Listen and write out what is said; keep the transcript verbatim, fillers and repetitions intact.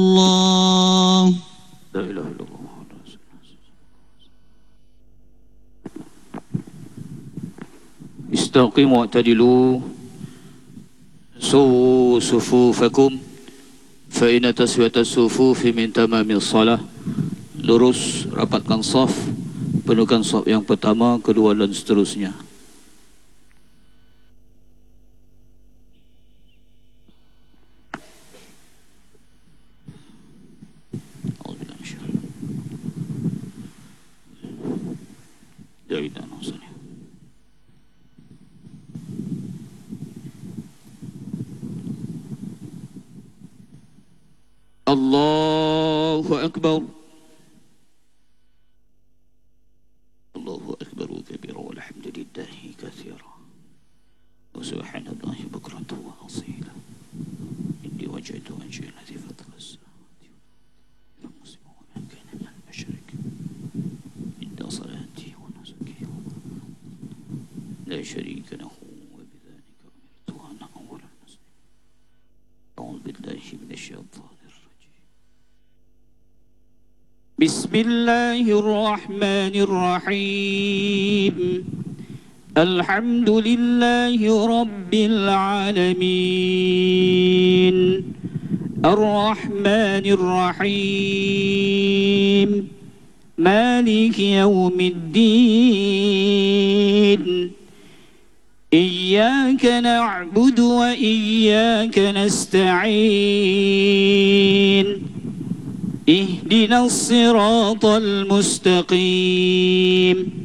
Allah. La ilaha illallah. Istaqimu wa'tadilu Suwu sufufakum fa inna taswiyatas sufufi min tamamis salah. Lurus, rapatkan saf, penuhkan saf yang pertama, kedua dan seterusnya. Allahu Akbar. Allahu Akbar kabira walhamdulillahi katsira wa subhanallahi bukratan wa asila. Inni wajhtu wajhi alladhi fatara as-samawati wal ardi wa man kana min al-mushrikin. Inna salati wa nusuki la sharika lahu wa bidhalika umirtu wa ana awwalul muslimin. A'udzu billahi minash shaitanir بسم الله الرحمن الرحيم الحمد لله رب العالمين الرحمن الرحيم مالك يوم الدين إياك نعبد وإياك نستعين اهدنا الصراط المستقيم